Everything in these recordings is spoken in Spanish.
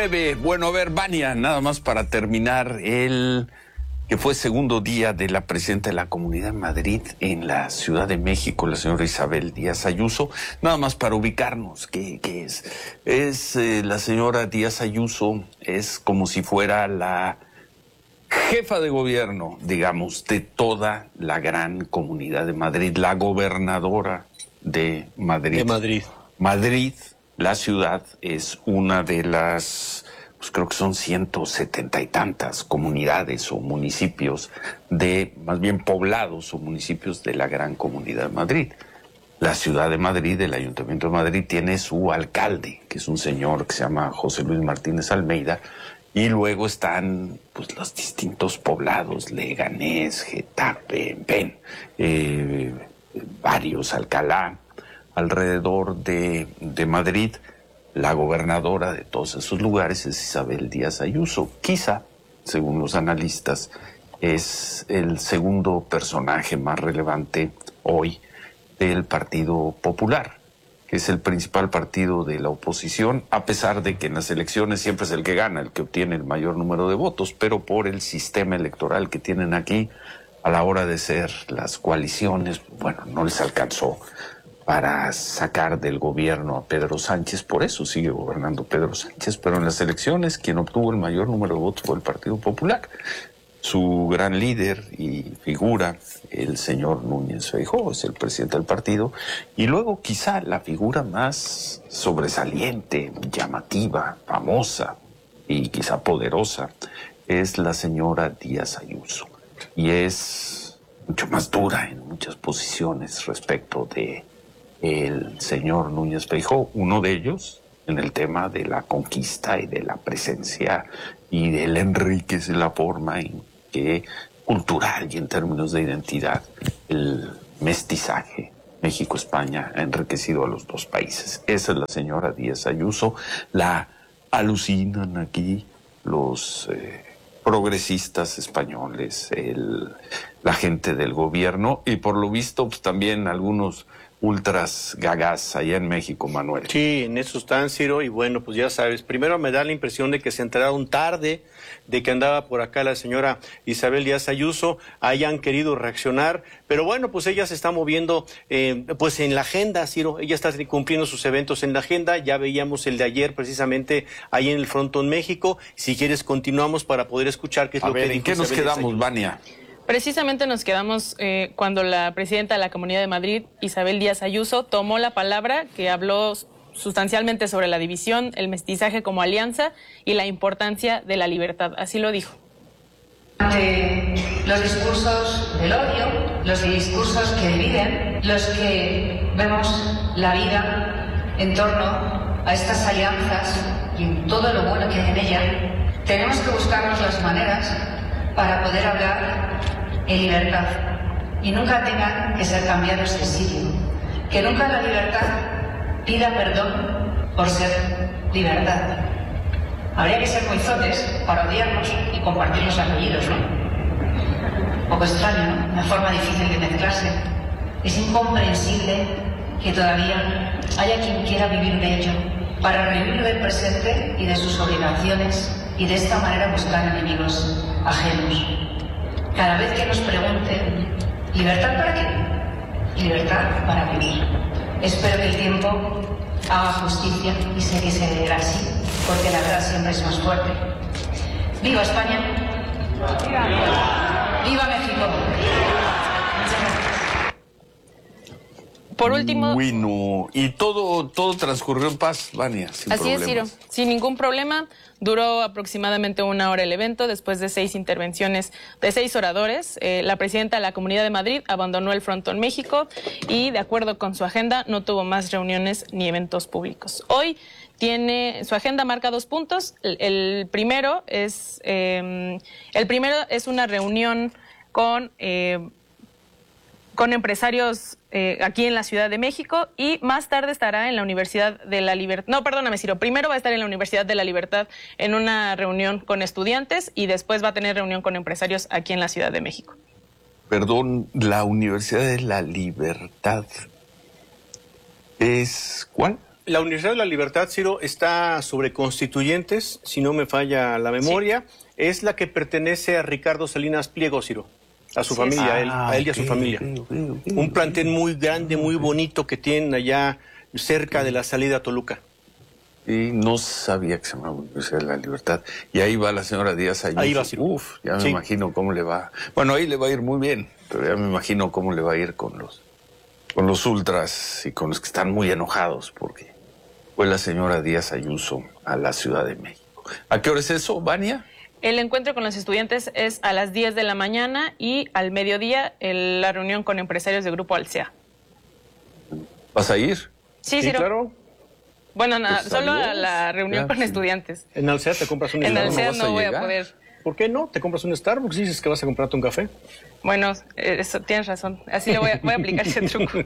9. Bueno, a ver, Vania, nada más para terminar, el que fue segundo día de la presidenta de la Comunidad de Madrid en la Ciudad de México, la señora Isabel Díaz Ayuso, nada más para ubicarnos, ¿qué es? La señora Díaz Ayuso es como si fuera la jefa de gobierno, digamos, de toda la gran Comunidad de Madrid, la gobernadora de Madrid. Madrid, la ciudad, es una de las, pues creo que son 170 y tantas comunidades o municipios más bien poblados o municipios de la gran Comunidad de Madrid. La ciudad de Madrid, el Ayuntamiento de Madrid, tiene su alcalde, que es un señor que se llama José Luis Martínez Almeida, y luego están pues los distintos poblados, Leganés, Getafe, varios, Alcalá, alrededor de Madrid. La gobernadora de todos esos lugares es Isabel Díaz Ayuso. Quizá, según los analistas, es el segundo personaje más relevante hoy del Partido Popular, que es el principal partido de la oposición, a pesar de que en las elecciones siempre es el que gana, el que obtiene el mayor número de votos, pero por el sistema electoral que tienen aquí, a la hora de ser las coaliciones, bueno, no les alcanzó para sacar del gobierno a Pedro Sánchez, por eso sigue gobernando Pedro Sánchez, pero en las elecciones quien obtuvo el mayor número de votos fue el Partido Popular. Su gran líder y figura, el señor Núñez Feijóo, es el presidente del partido, y luego quizá la figura más sobresaliente, llamativa, famosa y quizá poderosa es la señora Díaz Ayuso, y es mucho más dura en muchas posiciones respecto de el señor Núñez Feijóo, uno de ellos en el tema de la conquista y de la presencia y del enriquece la forma en que cultural y en términos de identidad el mestizaje México-España ha enriquecido a los dos países. Esa es la señora Díaz Ayuso. La alucinan aquí los progresistas españoles, la gente del gobierno y por lo visto pues, también algunos ultras gagás allá en México, Manuel. Sí, en eso están, Ciro, y bueno, pues ya sabes, primero me da la impresión de que se enteraron tarde de que andaba por acá la señora Isabel Díaz Ayuso, hayan querido reaccionar, pero bueno, pues ella se está moviendo pues en la agenda, Ciro, ella está cumpliendo sus eventos en la agenda, ya veíamos el de ayer precisamente ahí en el Frontón México, si quieres continuamos para poder escuchar qué es lo que dijo. ¿En qué nos quedamos, Vania? Precisamente nos quedamos cuando la presidenta de la Comunidad de Madrid, Isabel Díaz Ayuso, tomó la palabra, que habló sustancialmente sobre la división, el mestizaje como alianza y la importancia de la libertad. Así lo dijo. Ante los discursos del odio, los discursos que dividen, los que vemos la vida en torno a estas alianzas y en todo lo bueno que hay en ella, tenemos que buscarnos las maneras para poder hablar en libertad y nunca tengan que ser cambiados de sitio. Que nunca la libertad pida perdón por ser libertad. Habría que ser muy zotes para odiarnos y compartir los apellidos, ¿no? Un poco extraño, ¿no? Una forma difícil de mezclarse. Es incomprensible que todavía haya quien quiera vivir de ello, para revivir del presente y de sus obligaciones y de esta manera buscar enemigos ajenos. Cada vez que nos pregunten, ¿libertad para qué? Libertad para vivir. Espero que el tiempo haga justicia y sé que será así, porque la verdad siempre es más fuerte. ¡Viva España! ¡Viva México! Por último... Bueno, y todo transcurrió en paz, Vania, sin Así problemas. es, Ciro, sin ningún problema. Duró aproximadamente 1 hora el evento, después de 6 intervenciones de 6 oradores. La presidenta de la Comunidad de Madrid abandonó el Frontón México y, de acuerdo con su agenda, no tuvo más reuniones ni eventos públicos. Hoy su agenda marca 2 puntos. El primero es una reunión con empresarios aquí en la Ciudad de México y más tarde estará en la Universidad de la Libertad. No, perdóname, Ciro. Primero va a estar en la Universidad de la Libertad en una reunión con estudiantes y después va a tener reunión con empresarios aquí en la Ciudad de México. Perdón, la Universidad de la Libertad ¿es cuál? La Universidad de la Libertad, Ciro, está sobre Constituyentes, si no me falla la memoria. Sí. Es la que pertenece a Ricardo Salinas Pliego, Ciro. A su familia, a él y a su familia. Un plantel muy grande, muy bonito que tienen allá cerca de la salida a Toluca. Y no sabía que se llamaba Universidad de la Libertad. Y ahí va la señora Díaz Ayuso. Ahí va, Ciro. Uf, ya me imagino cómo le va. Bueno, ahí le va a ir muy bien, pero ya me imagino cómo le va a ir con los ultras y con los que están muy enojados porque fue la señora Díaz Ayuso a la Ciudad de México. ¿A qué hora es eso, Vania? El encuentro con los estudiantes es a las 10 de la mañana y al mediodía la reunión con empresarios del Grupo Alsea. ¿Vas a ir? Sí, Ciro. Claro. Bueno, solo a la reunión con estudiantes. En Alsea te compras un Starbucks. En Alsea no voy a poder. ¿Por qué no? ¿Te compras un Starbucks? Dices que vas a comprarte un café. Bueno, eso, tienes razón. Así le voy a aplicar ese truco.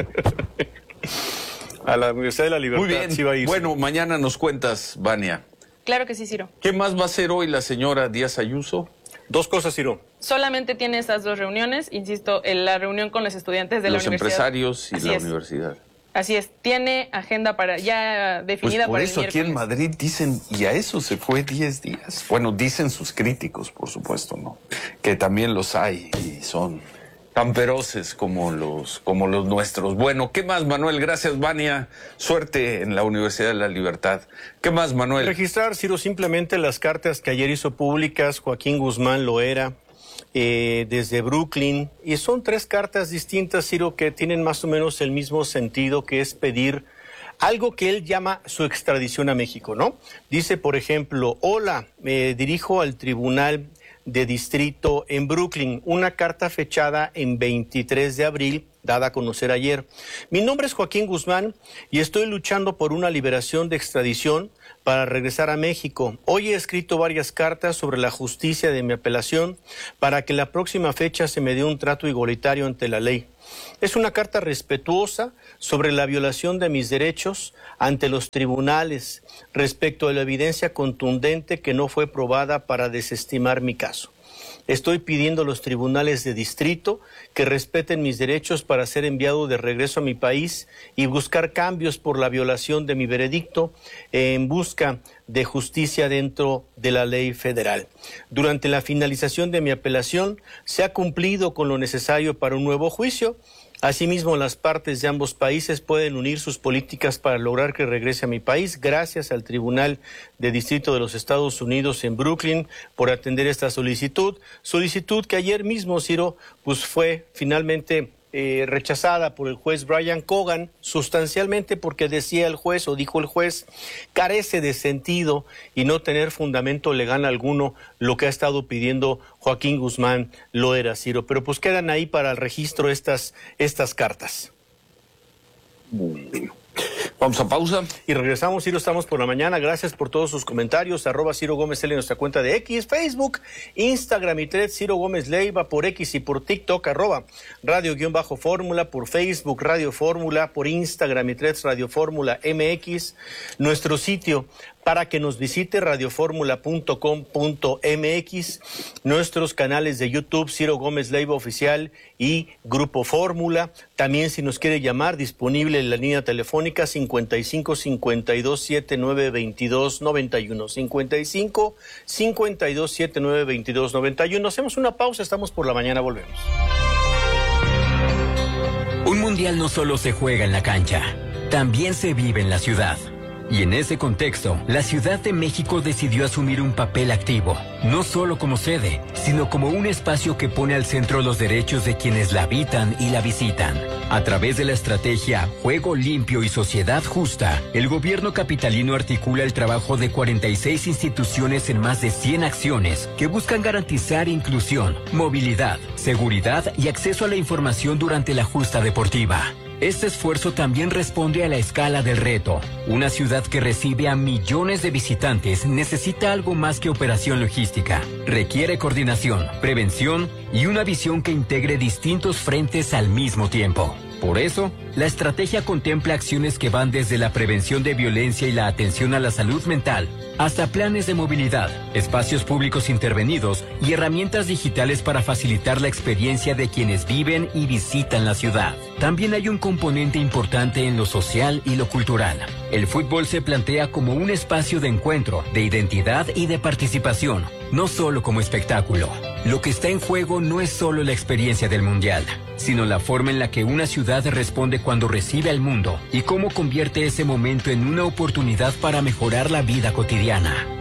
A la Universidad de la Libertad. Muy bien. Sí va a ir. Bueno, mañana nos cuentas, Vania. Claro que sí, Ciro. ¿Qué más va a hacer hoy la señora Díaz Ayuso? Dos cosas, Ciro. Solamente tiene estas dos reuniones, insisto, en la reunión con los estudiantes de la universidad. Los empresarios y la universidad. Así es, tiene agenda ya definida para el miércoles. Por eso aquí en Madrid dicen, y a eso se fue 10 días. Bueno, dicen sus críticos, por supuesto, ¿no? Que también los hay y son tan feroces como los nuestros. Bueno, ¿qué más, Manuel? Gracias, Vania. Suerte en la Universidad de la Libertad. ¿Qué más, Manuel? Registrar, Ciro, simplemente las cartas que ayer hizo públicas Joaquín Guzmán Loera, desde Brooklyn, y son 3 cartas distintas, Ciro, que tienen más o menos el mismo sentido, que es pedir algo que él llama su extradición a México, ¿no? Dice, por ejemplo, hola, me dirijo al Tribunal de Distrito en Brooklyn, una carta fechada en 23 de abril, dada a conocer ayer. Mi nombre es Joaquín Guzmán y estoy luchando por una liberación de extradición para regresar a México. Hoy he escrito varias cartas sobre la justicia de mi apelación para que la próxima fecha se me dé un trato igualitario ante la ley. Es una carta respetuosa sobre la violación de mis derechos ante los tribunales respecto a la evidencia contundente que no fue probada para desestimar mi caso. Estoy pidiendo a los tribunales de distrito que respeten mis derechos para ser enviado de regreso a mi país y buscar cambios por la violación de mi veredicto en busca de justicia dentro de la ley federal. Durante la finalización de mi apelación se ha cumplido con lo necesario para un nuevo juicio. Asimismo, las partes de ambos países pueden unir sus políticas para lograr que regrese a mi país. Gracias al Tribunal de Distrito de los Estados Unidos en Brooklyn por atender esta solicitud. Solicitud que ayer mismo, Ciro, pues fue finalmente rechazada por el juez Brian Cogan, sustancialmente porque decía el juez o dijo el juez, carece de sentido y no tener fundamento legal alguno lo que ha estado pidiendo Joaquín Guzmán Loera, Ciro. Pero pues quedan ahí para el registro estas cartas. Muy bien. Vamos a pausa. Y regresamos, Ciro, estamos por la mañana. Gracias por todos sus comentarios. @Ciro Gómez L en nuestra cuenta de X, Facebook, Instagram y Threads, Ciro Gómez Leiva por X y por TikTok, @Radio_Fórmula, por Facebook, Radio Fórmula, por Instagram y Threads, Radio Fórmula MX. Nuestro sitio para que nos visite, radioformula.com.mx, nuestros canales de YouTube, Ciro Gómez Leiva Oficial y Grupo Fórmula. También, si nos quiere llamar, disponible en la línea telefónica 55 52 79 22 91. 55 52 79 22 91. Hacemos una pausa, estamos por la mañana, volvemos. Un mundial no solo se juega en la cancha, también se vive en la ciudad. Y en ese contexto, la Ciudad de México decidió asumir un papel activo, no solo como sede, sino como un espacio que pone al centro los derechos de quienes la habitan y la visitan. A través de la estrategia Juego Limpio y Sociedad Justa, el gobierno capitalino articula el trabajo de 46 instituciones en más de 100 acciones que buscan garantizar inclusión, movilidad, seguridad y acceso a la información durante la justa deportiva. Este esfuerzo también responde a la escala del reto. Una ciudad que recibe a millones de visitantes necesita algo más que operación logística. Requiere coordinación, prevención y una visión que integre distintos frentes al mismo tiempo. Por eso, la estrategia contempla acciones que van desde la prevención de violencia y la atención a la salud mental, hasta planes de movilidad, espacios públicos intervenidos y herramientas digitales para facilitar la experiencia de quienes viven y visitan la ciudad. también hay un componente importante en lo social y lo cultural. El fútbol se plantea como un espacio de encuentro, de identidad y de participación, no solo como espectáculo. Lo que está en juego no es solo la experiencia del Mundial, sino la forma en la que una ciudad responde cuando recibe al mundo y cómo convierte ese momento en una oportunidad para mejorar la vida cotidiana.